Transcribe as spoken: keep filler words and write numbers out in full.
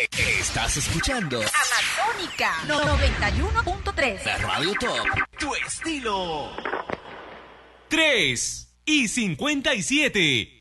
Estás escuchando Amazónica noventa y uno punto tres. La Radio Top. Tu estilo. tres y cincuenta y siete.